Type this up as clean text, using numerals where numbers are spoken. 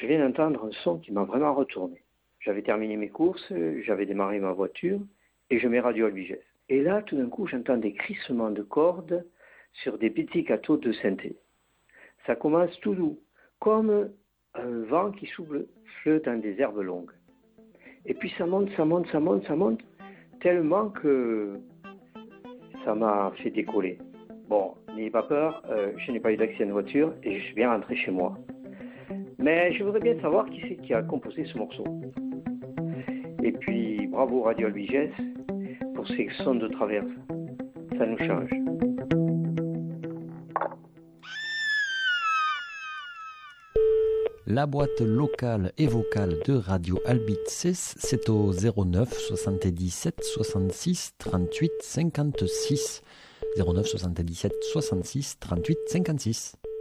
je viens d'entendre un son qui m'a vraiment retourné. J'avais terminé mes courses, j'avais démarré ma voiture et je mets Radio Albigès. Et là, tout d'un coup, j'entends des crissements de cordes sur des petits gâteaux de synthé. Ça commence tout doux, comme un vent qui souffle dans des herbes longues. Et puis ça monte, tellement que ça m'a fait décoller. Bon, n'ayez pas peur, je n'ai pas eu d'accident de voiture et je suis bien rentré chez moi. Mais je voudrais bien savoir qui c'est qui a composé ce morceau. Et puis, bravo Radio Albigès pour ces sons de traverse. Ça nous change. La boîte locale et vocale de Radio Albigès, c'est au 09 77 66 38 56. 09 77 66 38 56.